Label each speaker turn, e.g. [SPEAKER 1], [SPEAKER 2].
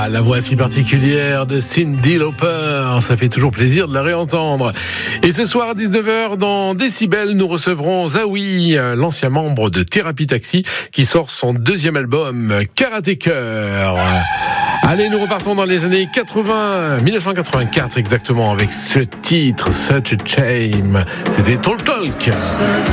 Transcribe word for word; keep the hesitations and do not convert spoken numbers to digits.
[SPEAKER 1] la voix si particulière de Cyndi Lauper, ça fait toujours plaisir de la réentendre. Et ce soir à dix-neuf heures, dans Décibel, nous recevrons Zawi, l'ancien membre de Thérapie Taxi, qui sort son deuxième album, Karatécœur. Allez, nous repartons dans les années quatre-vingts, dix-neuf cent quatre-vingt-quatre exactement, avec ce titre, Such a Shame. C'était Talk Talk.